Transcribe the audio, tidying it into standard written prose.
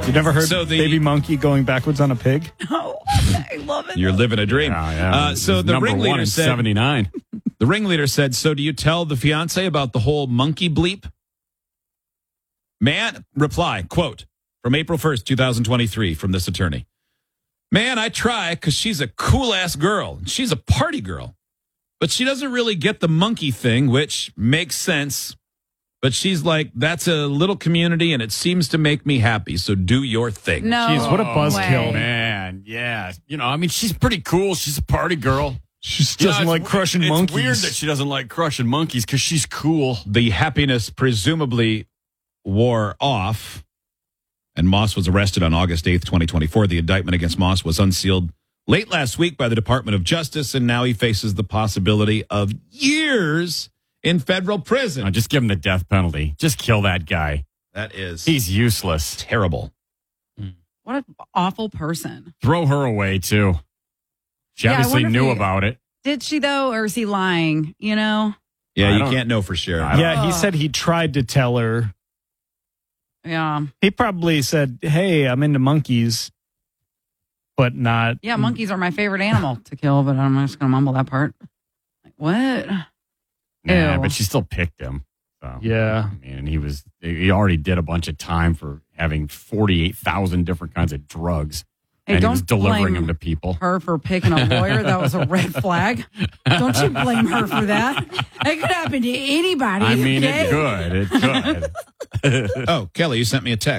You never heard So the- baby monkey going backwards on a pig? Oh, I love it. You're living a dream. So the number one ringleader in said, 79. The ringleader said, so do you tell the fiance about the whole monkey bleep? Man, reply, quote, from April 1st, 2023, from this attorney. Man, I try because she's a cool-ass girl. She's a party girl. But she doesn't really get the monkey thing, which makes sense. But she's like, that's a little community, and it seems to make me happy, so do your thing. No. Jeez, what a buzzkill. way. Man, yeah. You know, I mean, she's pretty cool. She's a party girl. She just doesn't like crushing monkeys. It's weird that she doesn't like crushing monkeys because she's cool. The happiness presumably wore off, and Moss was arrested on August 8th, 2024. The indictment against Moss was unsealed late last week by the Department of Justice, and now he faces the possibility of years in federal prison. No, just give him the death penalty. Just kill that guy. That is He's useless. terrible. What an awful person. Throw her away, too. She Yeah, I obviously wonder if knew he- about it. Did she, though, or is he lying? You know? Yeah, I you don't- can't know for sure. Yeah, he said he tried to tell her. Yeah. He probably said, hey, I'm into monkeys, but not. Yeah, monkeys are my favorite animal to kill, but I'm just going to mumble that part. Like, what? Nah, Ew. but she still picked him. So, Yeah. I mean, he already did a bunch of time for having 48,000 different kinds of drugs. Hey, and he was don't delivering blame them to people. her for picking a lawyer. That was a red flag. Don't you blame her for that. That could happen to anybody. I mean, okay? it could. It could. Oh, Kelly, you sent me a text.